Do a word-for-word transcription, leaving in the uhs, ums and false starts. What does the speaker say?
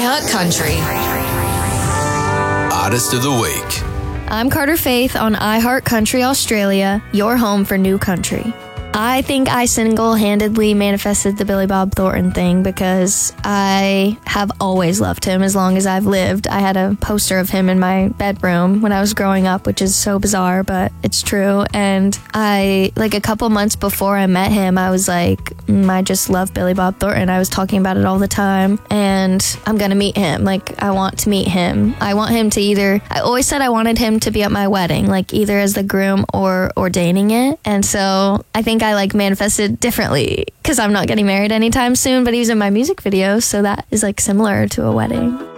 iHeart Country. Artist of the Week. I'm Carter Faith on iHeart Country Australia, your home for new country. I think I single-handedly manifested the Billy Bob Thornton thing because I have always loved him as long as I've lived. I had a poster of him in my bedroom when I was growing up, which is so bizarre, but it's true. And I, like a couple months before I met him, I was like, mm, I just love Billy Bob Thornton. I was talking about it all the time, and I'm gonna meet him. Like, I want to meet him. I want him to either, I always said I wanted him to be at my wedding, like either as the groom or ordaining it. And so I think I like manifested differently because I'm not getting married anytime soon, but he was in my music video, so that is like similar to a wedding.